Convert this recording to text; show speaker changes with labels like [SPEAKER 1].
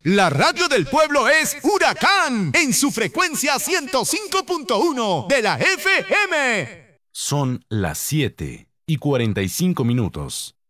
[SPEAKER 1] La radio del pueblo es Huracán en su frecuencia 105.1 de la FM.
[SPEAKER 2] Son las 7:45.